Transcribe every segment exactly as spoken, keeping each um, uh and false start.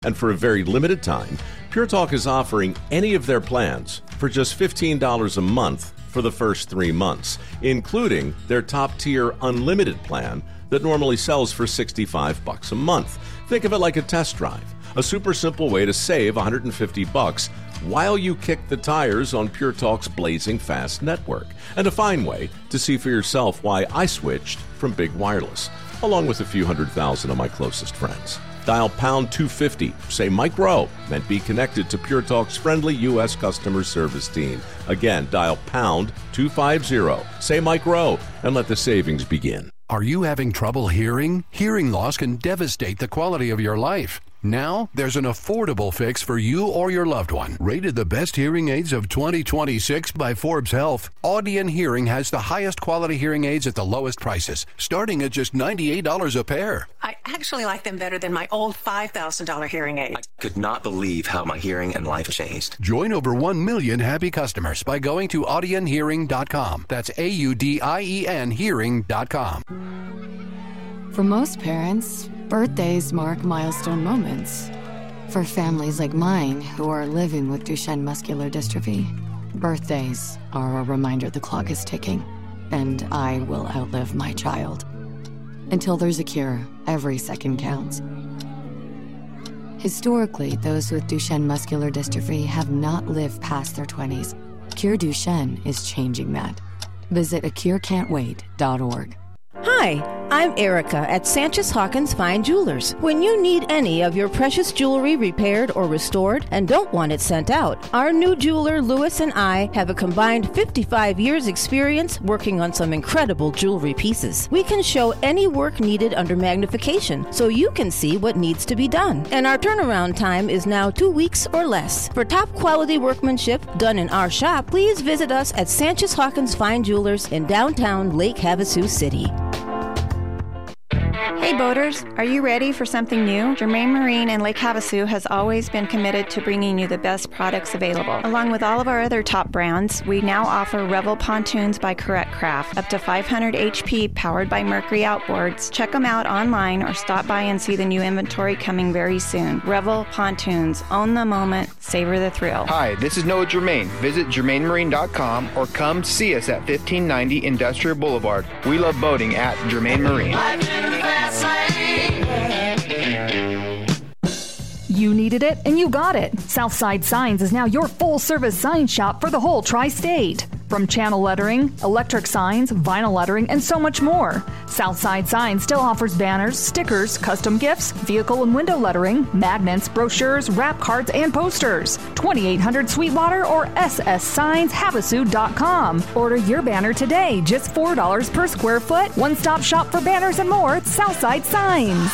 And for a very limited time, Pure Talk is offering any of their plans for just fifteen dollars a month for the first three months, including their top-tier unlimited plan that normally sells for sixty-five bucks a month. Think of it like a test drive, a super simple way to save one hundred fifty bucks while you kick the tires on Pure Talk's blazing fast network, and a fine way to see for yourself why I switched from big wireless, along with a few hundred thousand of my closest friends. Dial pound two fifty, say Mike Rowe, and be connected to Pure Talk's friendly U S customer service team. Again, dial pound two fifty, say Mike Rowe, and let the savings begin. Are you having trouble hearing? Hearing loss can devastate the quality of your life. Now, there's an affordable fix for you or your loved one. Rated the best hearing aids of twenty twenty-six by Forbes Health, Audion Hearing has the highest quality hearing aids at the lowest prices, starting at just ninety-eight dollars a pair. I actually like them better than my old five thousand dollars hearing aid. I could not believe how my hearing and life changed. Join over one million happy customers by going to audion hearing dot com. That's A U D I E N hearing dot com. For most parents, birthdays mark milestone moments. For families like mine who are living with Duchenne muscular dystrophy, birthdays are a reminder the clock is ticking, and I will outlive my child. Until there's a cure, every second counts. Historically, those with Duchenne muscular dystrophy have not lived past their twenties. Cure Duchenne is changing that. Visit a cure can't wait dot org. Hi, I'm Erica at Sanchez Hawkins Fine Jewelers. When you need any of your precious jewelry repaired or restored and don't want it sent out, our new jeweler Louis and I have a combined fifty-five years experience working on some incredible jewelry pieces. We can show any work needed under magnification so you can see what needs to be done. And our turnaround time is now two weeks or less. For top quality workmanship done in our shop, please visit us at Sanchez Hawkins Fine Jewelers in downtown Lake Havasu City. Hey boaters, are you ready for something new? Germain Marine in Lake Havasu has always been committed to bringing you the best products available. Along with all of our other top brands, we now offer Revel pontoons by Correct Craft, up to five hundred H P, powered by Mercury outboards. Check them out online or stop by and see the new inventory coming very soon. Revel pontoons, own the moment, savor the thrill. Hi, this is Noah Germain. Visit germain marine dot com or come see us at fifteen ninety Industrial Boulevard. We love boating at Germain Marine. You needed it, and you got it. Southside Signs is now your full-service sign shop for the whole tri-state. From channel lettering, electric signs, vinyl lettering, and so much more. Southside Signs still offers banners, stickers, custom gifts, vehicle and window lettering, magnets, brochures, wrap cards, and posters. twenty-eight hundred Sweetwater or s s signs havasu dot com. Order your banner today, just four dollars per square foot. One-stop shop for banners and more at Southside Signs.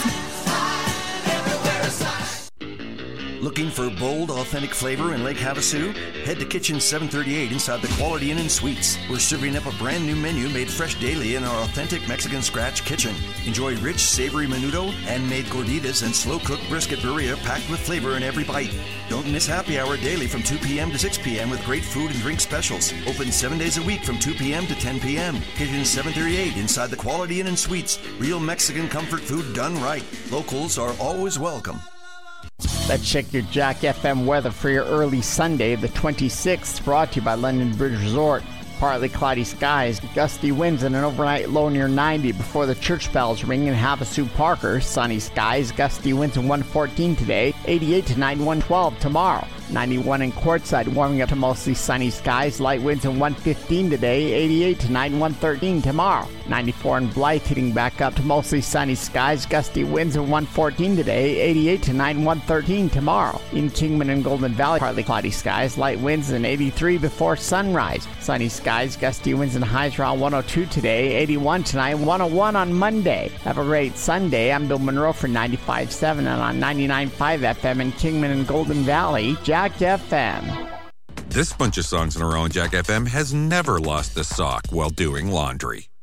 Looking for bold, authentic flavor in Lake Havasu? Head to Kitchen seven thirty-eight inside the Quality Inn and Suites. We're serving up a brand new menu made fresh daily in our authentic Mexican scratch kitchen. Enjoy rich, savory menudo, handmade gorditas, and slow-cooked brisket birria packed with flavor in every bite. Don't miss happy hour daily from two p.m. to six p.m. with great food and drink specials. Open seven days a week from two p.m. to ten p.m. Kitchen seven thirty-eight inside the Quality Inn and Suites. Real Mexican comfort food done right. Locals are always welcome. Let's check your Jack F M weather for your early Sunday, the twenty-sixth, brought to you by London Bridge Resort. Partly cloudy skies, gusty winds, and an overnight low near ninety before the church bells ring in Havasu Parker. Sunny skies, gusty winds and one fourteen today, eighty-eight to ninety-one twelve tomorrow. ninety-one in Quartzsite, warming up to mostly sunny skies, light winds and one fifteen today, eighty-eight to ninety-one thirteen tomorrow. ninety-four in Blythe, heating back up to mostly sunny skies, gusty winds and one fourteen today, eighty-eight to ninety-one thirteen tomorrow. In Kingman and Golden Valley, partly cloudy skies, light winds and eighty-three before sunrise. Sunny skies, gusty winds and highs around one oh two today, eighty-one tonight, one oh one on Monday. Have a great Sunday. I'm Bill Monroe for ninety-five point seven and on ninety-nine point five F M in Kingman and Golden Valley. Jack F M. This bunch of songs in a row on Jack F M has never lost a sock while doing laundry.